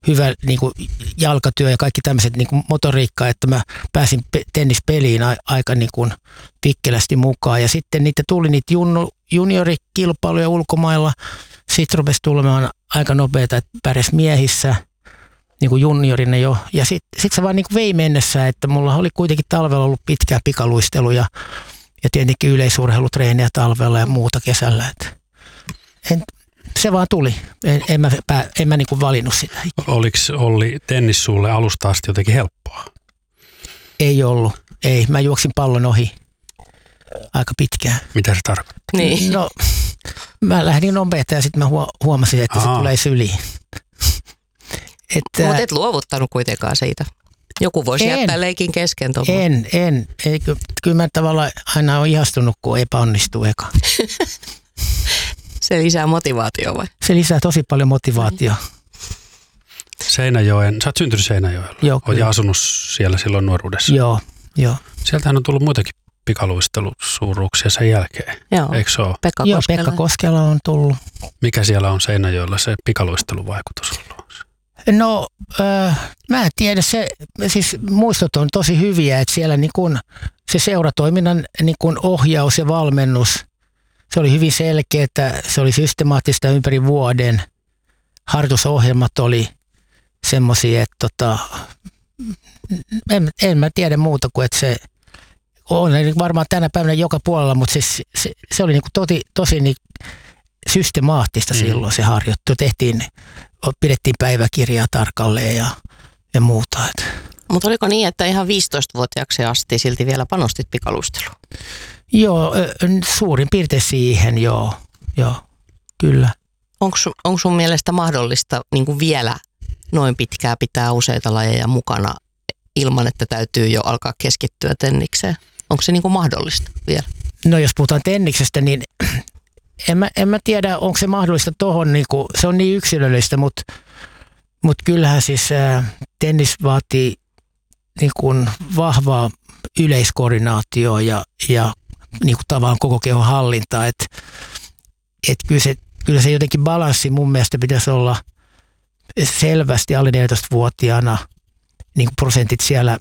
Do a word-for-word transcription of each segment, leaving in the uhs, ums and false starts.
hyvä niin kuin jalkatyö ja kaikki tämmöiset niin kuin motoriikka, että mä pääsin pe- tennispeliin a- aika niin kuin vikkelästi mukaan. Ja sitten niitä tuli niitä jun- juniorikilpailuja ulkomailla. Sitten rupesi tulemaan aika nopeata, että pärjäs miehissä niin kuin juniorina jo. Ja sitten sit se vaan niin kuin vei mennessä, että mulla oli kuitenkin talvella ollut pitkää pikaluisteluja ja tietenkin yleisurheilutreeniä talvella ja muuta kesällä. Että en, se vaan tuli. En, en mä, en mä niin kuin valinnut sitä. Oliko Olli tennis sulle alusta asti jotenkin helppoa? Ei ollut. Ei. Mä juoksin pallon ohi aika pitkään. Mitä se tarkoittaa? Niin. No, mä lähdin nopeasti ja sitten mä huomasin, että Aa. se tulee syliin. Mutta et luovuttanut kuitenkaan siitä. Joku voisi en, jättää leikin kesken tuolla. En, en. Ei, kyllä mä tavallaan aina olen ihastunut, kun epäonnistuu eka. Se lisää motivaatiota vai? Se lisää tosi paljon motivaatiota. Seinäjoen, sä oot syntynyt Seinäjoella. Joo, oot asunut siellä silloin nuoruudessa. Joo, joo. Sieltähän on tullut muitakin pikaluistelusuuruuksia sen jälkeen. Joo. Eikö se ole? Pekka Joo, Koskela. Pekka Koskela on tullut. Mikä siellä on Seinäjoella se pikaluisteluvaikutus ollut? No, äh, mä en tiedä. Se, siis muistot on tosi hyviä, että siellä niin kun se seuratoiminnan niin kun ohjaus ja valmennus, se oli hyvin selkeä, että se oli systemaattista ympäri vuoden. Harjoitusohjelmat oli semmoisia, että tota, en, en mä tiedä muuta kuin, että se on varmaan tänä päivänä joka puolella, mutta siis, se, se oli niin kuin tosi, tosi niin systemaattista mm. silloin se harjoittelu. Tehtiin, pidettiin päiväkirjaa tarkalleen ja, ja muuta. Mutta oliko niin, että ihan viisitoistavuotiaaksi asti silti vielä panostit pikaluisteluun? Joo, suurin piirtein siihen, joo, joo kyllä. Onko sun, onko sun mielestä mahdollista niin kuin vielä noin pitkää pitää useita lajeja mukana ilman, että täytyy jo alkaa keskittyä tennikseen? Onko se niin kuin mahdollista vielä? No jos puhutaan tenniksestä, niin en mä, en mä tiedä, onko se mahdollista tohon, niin kuin, se on niin yksilöllistä, mutta, mutta kyllähän siis ää, tennis vaatii niin kuin vahvaa yleiskoordinaatioa ja, ja niin kuin tavallaan koko kehon hallintaa, että et kyllä, se, kyllä se jotenkin balanssi mun mielestä pitäisi olla selvästi alle neljätoistavuotiaana niin kuin prosentit siellä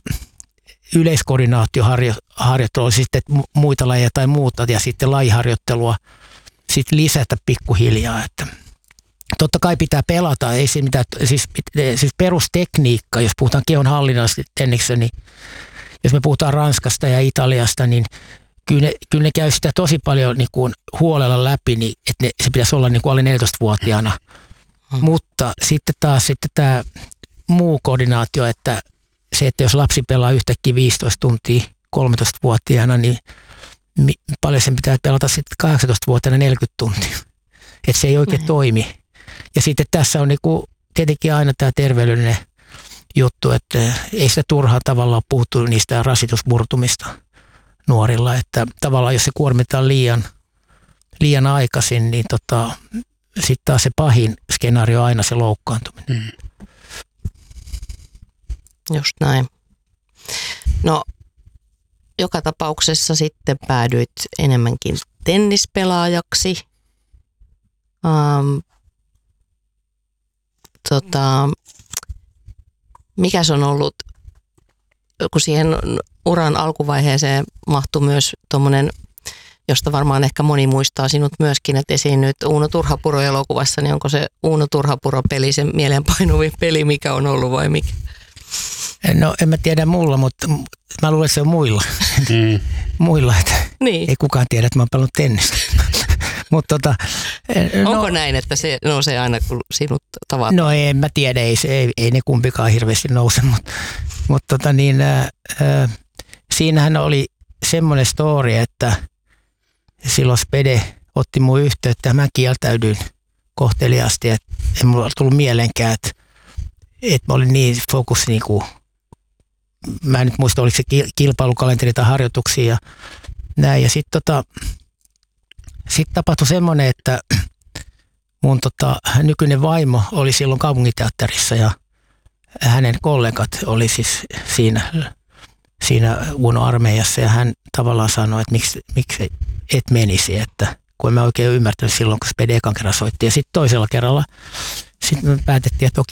yleiskoordinaatioharjoittelua, sitten muita lajeja tai muuta ja sitten lajiharjoittelua sitten lisätä pikkuhiljaa, että totta kai pitää pelata, ei se mitään, siis, siis perustekniikka, jos puhutaan kehon hallinnasta tenniksessä, niin jos me puhutaan Ranskasta ja Italiasta, niin kyllä ne, kyllä ne käy sitä tosi paljon niin kuin huolella läpi, niin että ne, se pitäisi olla niin kuin alle neljätoistavuotiaana. Hmm. Mutta sitten taas sitten tämä muu koordinaatio, että se, että jos lapsi pelaa yhtäkkiä viisitoista tuntia kolmetoistavuotiaana, niin mi, paljon sen pitää pelata sitten kahdeksantoistavuotiaana neljäkymmentä tuntia. Että se ei oikein hmm. toimi. Ja sitten tässä on niin kuin tietenkin aina tämä terveydellinen juttu, että ei sitä turhaa tavalla ole puhuttu niistä rasitusmurtumista nuorilla, että tavallaan jos se kuormitaan liian, liian aikaisin, niin tota, sitten taas se pahin skenaario on aina se loukkaantuminen. Mm. Just näin. No, joka tapauksessa sitten päädyit enemmänkin tennispelaajaksi. Um, tota, mikä se on ollut, kun siihen uran alkuvaiheeseen mahtui myös tuommoinen, josta varmaan ehkä moni muistaa sinut myöskin, että esiinnyt Uuno Turhapuro-elokuvassa, niin onko se Uuno Turhapuro-peli se mieleenpainuvin peli, mikä on ollut vai mikä? No en mä tiedä mulla, mutta mä luulen, että se on muilla. Mm. muilla, että niin. Ei kukaan tiedä, että mä oon pelannut tennistä. Mut tota, no, onko näin, että se nousee aina, kun sinut tavataan? No en mä tiedä, ei, ei, ei ne kumpikaan hirveästi nouse, mutta mut tota niin, äh, siinähän oli semmoinen story, että silloin Spede otti mun yhteyttä ja mä kieltäydyin kohteliaasti, että ei mulla tullut mielenkään, että, että mä olin niin fokus niin kuin, mä en nyt muista, oliko se kilpailukalenteri tai harjoituksia ja näin. Ja sitten tota, sit tapahtui semmoinen, että mun tota, nykyinen vaimo oli silloin kaupunginteatterissa ja hänen kollegat oli siis siinä, siinä Uno-armeijassa ja hän tavallaan sanoi, että miksi, miksi et menisi, että kun en mä oikein ymmärtänyt silloin, kun Spede ekan kerran soitti. Ja sitten toisella kerralla sitten me päätettiin, että okei,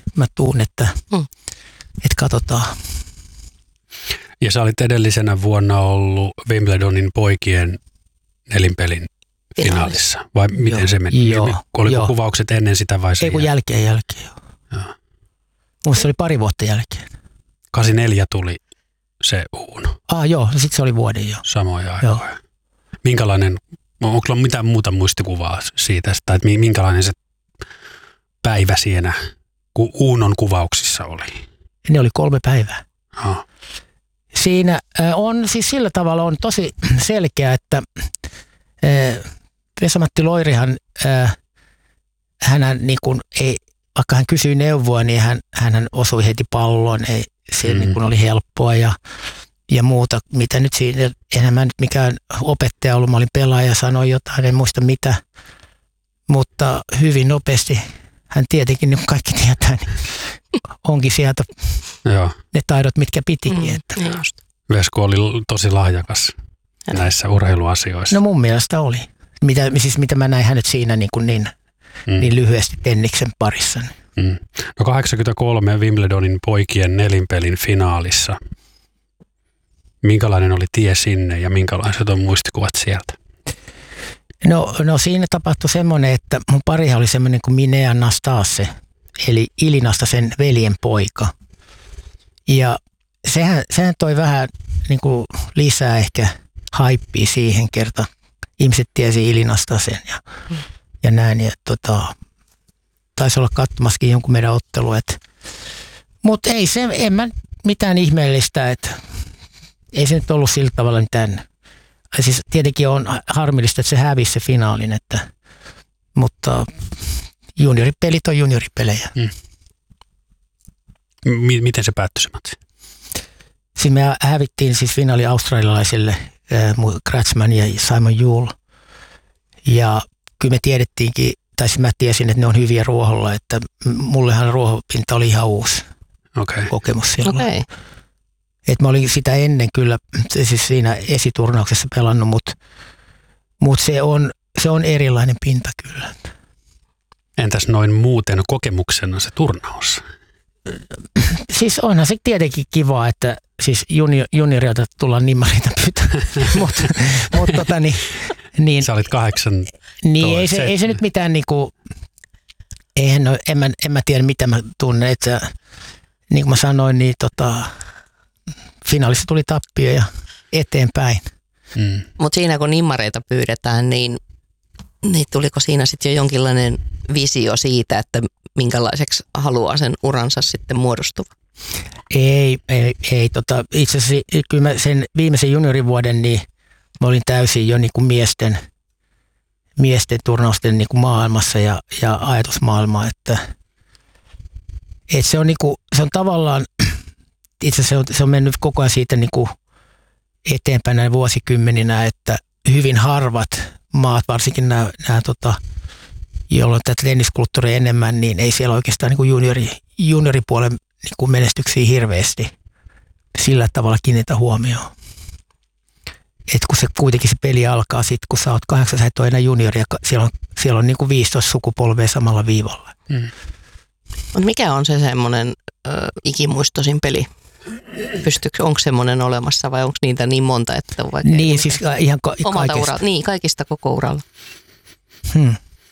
mä tuun, että, mm. että katsotaan. Ja sä olit edellisenä vuonna ollut Wimbledonin poikien nelinpelin finaalissa. Vai miten joo. se meni? Joo. Oliko joo. kuvaukset ennen sitä vai sen Ei kun jälkeen jälkeen. Joo. Joo. Musta se oli pari vuotta jälkeen. kahdeksankymmentäneljä tuli se Uuno. Ah joo, sitten se oli vuoden jo. Samoja aikoja. Minkälainen, onko mitään muuta muistikuvaa siitä, että minkälainen se päivä siinä Uunon kuvauksissa oli? Ne oli kolme päivää. Oh. Siinä on siis sillä tavalla on tosi selkeä, että Vesa-Matti Loirihan, hän niin kuin ei, vaikka hän kysyi neuvoa, niin hän, hän osui heti palloon. Ei, se mm. niin kuin oli helppoa ja, ja muuta, mitä nyt siinä, enhän mä nyt mikään opettaja ollut, mä olin pelaaja, sanoin jotain, en muista mitä, mutta hyvin nopeasti, hän tietenkin, niin kaikki tietää, niin onkin sieltä Joo. ne taidot, mitkä pitikin. Mm, että. Vesku oli tosi lahjakas ja näissä urheiluasioissa. No mun mielestä oli. Mitä, siis mitä mä näin hänet siinä niin, kuin niin, mm. niin lyhyesti tenniksen parissa. Mm. No kahdeksankymmentäkolme Wimbledonin poikien nelinpelin finaalissa. Minkälainen oli tie sinne ja minkälaiset on muistikuvat sieltä? No, no siinä tapahtui semmoinen, että mun parihan oli semmoinen kuin Minea Nastase, eli Ilinasta sen veljen poika. Ja sehän, sehän toi vähän niin kuin lisää ehkä haippia siihen kertaan. Ihmiset tiesi Ilinasta sen ja, mm. ja näin. Ja tota, taisi olla katsomassakin jonkun meidän ottelu. Mutta ei se, en mä mitään ihmeellistä, että ei se nyt ollut sillä tavalla mitään. Siis tietenkin on harmillista, että se hävisi se finaalin, että, mutta junioripelit on junioripelejä. Mm. M- miten se päättyi se matsi? Siis me hävittiin siis finaali australialaisille äh, Kratzmann ja Simon Juul. Ja kyllä me tiedettiinkin, tai siis mä tiesin, että ne on hyviä ruoholla, että mullehan ruohopinta oli ihan uusi okay. kokemus silloin. Okay. Et mä olin sitä ennen kyllä siis siinä esiturnauksessa pelannut, mutta mut se, on, se on erilainen pinta kyllä. Entäs noin muuten kokemuksena se turnaus? Siis onhan se tietenkin kiva, että siis junior, juniorilta tullaan nimmareita pyytämään, mutta mut, tota, niin, niin, sä olit kahdeksan. Niin ei se, ei se nyt mitään niinku, eihän no, en, mä, en mä tiedä mitä mä tunnen, että niin kuin mä sanoin, niin tota, finaalissa tuli tappio ja eteenpäin. Mm. Mutta siinä kun nimmareita pyydetään, niin, niin tuliko siinä sitten jo jonkinlainen visio siitä, että minkälaiseksi haluaa sen uransa sitten muodostuva? Ei, ei, ei tota, itse asiassa kyllä mä sen viimeisen juniorivuoden, niin mä olin täysin jo niin kuin miesten, miesten turnausten niin kuin maailmassa ja, ja ajatusmaailmaa, että, että se on niin kuin, se on tavallaan, itse asiassa se on, se on mennyt koko ajan siitä niin kuin eteenpäin näin vuosikymmeninä, että hyvin harvat maat, varsinkin nämä, nämä tota, joilla on tätä tenniskulttuuria enemmän, niin ei siellä oikeastaan niin kuin juniori, junioripuolen niin kuin menestyksiä hirveästi sillä tavalla kiinnitä huomioon. Et kun se kuitenkin se peli alkaa sitten, kun sä oot kahdeksan, sä et ole enää juniori, ja siellä on, siellä on niin kuin viisitoista sukupolvea samalla viivalla. Mm. Mut mikä on se semmoinen ö, ikimuistoisin peli? Pystyykö, onko semmoinen olemassa vai onko niitä niin monta, että vaikka niin, siis ihan ka- omalta kaikista. uralla, niin, kaikista koko uralla. Hmm.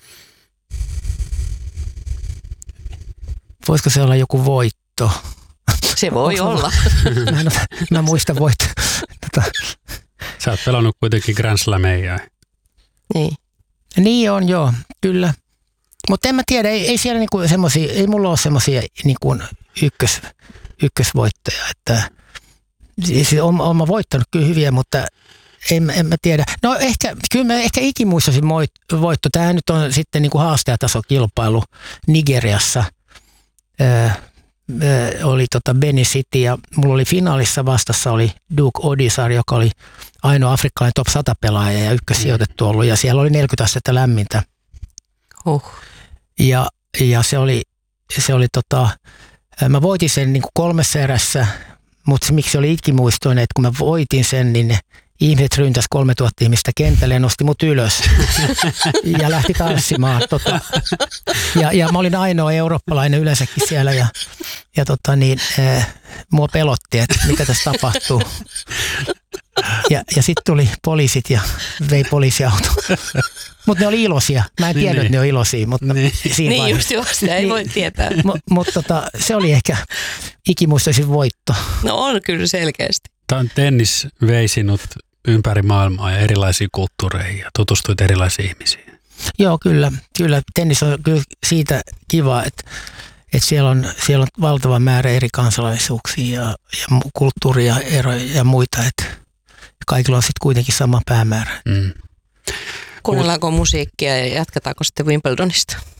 Voisiko se olla joku voitto? Se voi olla. Mä, en, mä muistan voitto. Tota. Sä oot pelannut kuitenkin Grand Slameja. Niin. Niin on, joo, kyllä. Mutta en mä tiedä, ei, ei siellä niinku semmosia, ei mulla ole semmosia niinku ykkös, ykkösvoittoja. Että, siis on, on mä voittanut kyllä hyviä, mutta en, en mä tiedä. No ehkä, kyllä mä ehkä ikimuistoisin voitto. Tämä nyt on sitten niinku haastajataso-kilpailu Nigeriassa. Öö, öö, oli tota Benin City ja mulla oli finaalissa vastassa oli Duke Odisar, joka oli ainoa afrikkalainen top sata pelaaja ja ykkössijoitettu ollut ja siellä oli neljäkymmentä astetta lämmintä. Uh. Ja, ja se oli, se oli tota, mä voitin sen niin kuin kolmessa erässä, mutta se, miksi se oli ikimuistoinen, että kun mä voitin sen, niin ne ihmiset ryntäs kolmetuhatta ihmistä kentälle ja nosti mut ylös ja lähti tanssimaan. Tota. Ja, ja mä olin ainoa eurooppalainen yleensäkin siellä ja, ja tota niin, äh, mua pelotti, että mitä tässä tapahtuu. Ja, ja sitten tuli poliisit ja vei poliisiauto. Mutta ne oli iloisia. Mä en tiedä, niin, että ne on iloisia. Mutta niin, niin just joo, sitä ei niin, voi tietää. Mutta mut tota, se oli ehkä ikimuistoisin voitto. No on kyllä selkeästi. Tennis vei sinut ympäri maailmaa ja erilaisiin kulttuureihin ja tutustuit erilaisiin ihmisiin. Joo, kyllä. Kyllä tennis on kyllä siitä kiva, että, että siellä, on, siellä on valtava määrä eri kansalaisuuksia ja, ja kulttuuria eroja ja muita. Että kaikilla on sitten kuitenkin sama päämäärä. Mm. Kuunnellaanko musiikkia ja jatketaanko sitten Wimbledonista?